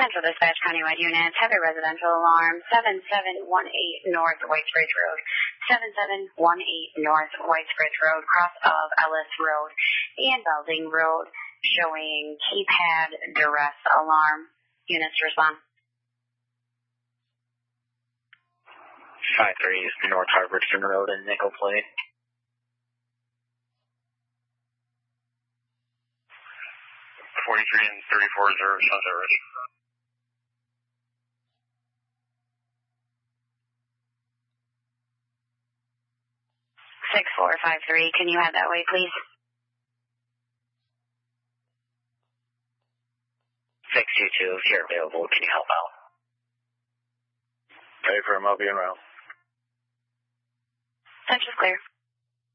Central Dispatch Countywide units have a residential alarm 7718 North Whitesbridge Road. 7718 North Whitesbridge Road, cross of Ellis Road and Belding Road, showing keypad duress alarm. Units respond. 53 East North Harvardson Road and Nickel Plate. 43 and 34 Reserve, Sunset Ridge. (6453), can you head that way, please? 622, if you're available, can you help out? Ready for a Moby and Rail. Central's clear.